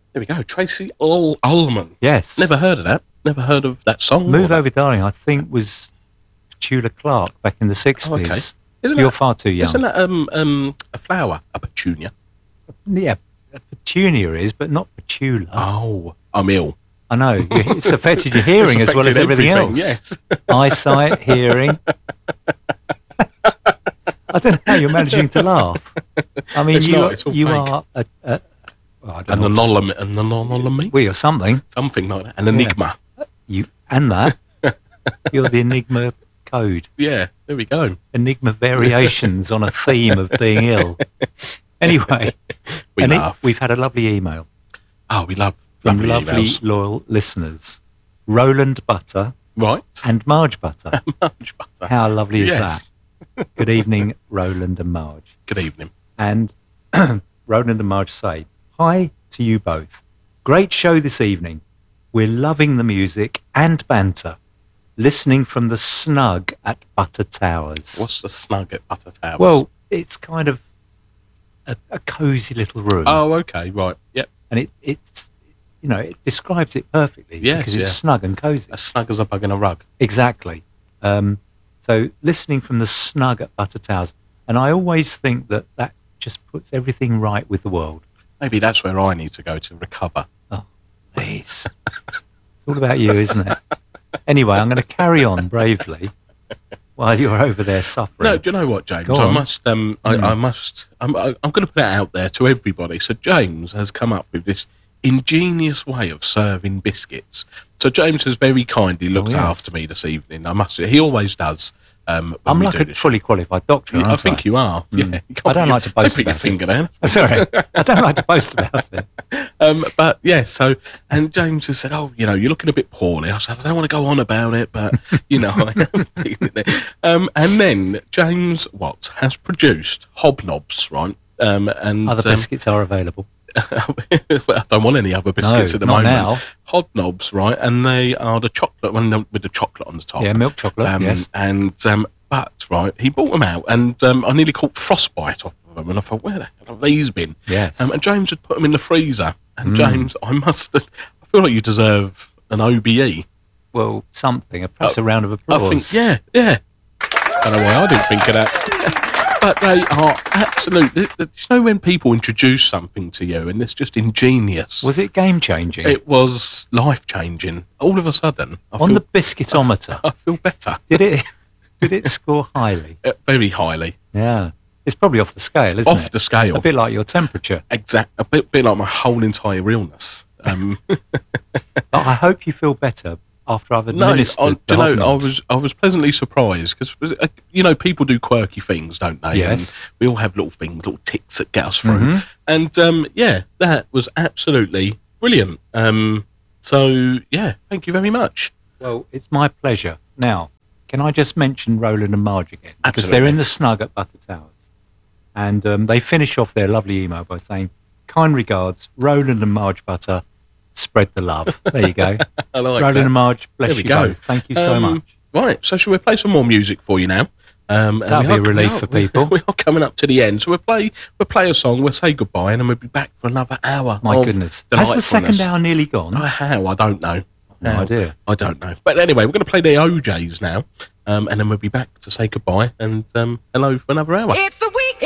There we go. Tracy Ullman. Yes. Never heard of that. Never heard of that song. Move Over Darling, I think, was Petula Clark back in the 60s. Oh, okay. You're far too young. Isn't that a flower? A petunia? Yeah, a petunia is, but not petula. Oh, I'm ill. I know. It's affected your hearing as well as everything else. Yes. Eyesight, hearing. I don't know how you're managing to laugh. I mean, you are an anomaly. Well, you're something. Something like that. An enigma. Yeah. You're the enigma code. Yeah, there we go. Enigma variations on a theme of being ill. Anyway, we've had a lovely email. Oh, we love from lovely loyal listeners. Roland Butter. Right. And Marge Butter. Marge Butter. How lovely is that? Good evening, Roland and Marge. Good evening. And Roland and Marge say, hi to you both. Great show this evening. We're loving the music and banter. Listening from the snug at Butter Towers. What's the snug at Butter Towers? Well, it's kind of a cosy little room. Oh, okay, right, yep. And it describes it perfectly. Yes, because it's snug and cosy. As snug as a bug in a rug. Exactly. So listening from the snug at Butter Towers, and I always think that just puts everything right with the world. Maybe that's where I need to go to recover. Oh, please. It's all about you, isn't it? Anyway, I'm going to carry on bravely while you're over there suffering. No, do you know what, James? I must. I'm going to put it out there to everybody. So James has come up with this ingenious way of serving biscuits. So James has very kindly looked after me this evening. I must say, he always does. I'm like a fully qualified doctor. I think you are. Yeah. I don't like to boast. Don't put your finger down. Sorry, I don't like to boast about it. But yeah, and James has said, "Oh, you're looking a bit poorly." I said, "I don't want to go on about it, but I am feeling it." And then James Watts has produced hobnobs, right? And other biscuits are available. I don't want any other biscuits at the moment. Now. Hobnobs, right? And they are the chocolate one with the chocolate on the top. Yeah, milk chocolate. Yes. And but right, he brought them out, and I nearly caught frostbite off of them, and I thought, where the hell have these been? Yes. And James had put them in the freezer, and James, I feel like you deserve an OBE. Well, something, perhaps a round of applause. I think, yeah. I don't know why I didn't think of that. But they are absolutely... You know when people introduce something to you and it's just ingenious? Was it game-changing? It was life-changing. All of a sudden... On the biscuitometer. I feel better. Did it score highly? Very highly. Yeah. It's probably off the scale, isn't it? Off the scale. A bit like your temperature. A bit like my whole entire illness. I hope you feel better after I've administered I was pleasantly surprised because people do quirky things, don't they? Yes. And we all have little things, little ticks that get us through. And that was absolutely brilliant. So thank you very much. Well, it's my pleasure. Now, can I just mention Roland and Marge again? Because Absolutely. they're in the snug at Butter Towers, and they finish off their lovely email by saying, "Kind regards, Roland and Marge Butter. Spread the love." There you go. I like Roland that. and Marge, bless There we you go. both. Thank you so much. Right, so shall we play some more music for you now? That'll be a relief for people. We are coming up to the end, so we'll play a song, we'll say goodbye, and then we'll be back for another hour. My goodness. Has the second hour nearly gone? How? I don't know. No idea. I don't know. But anyway, we're going to play the OJs now, and then we'll be back to say goodbye and hello for another hour. It's the weekend.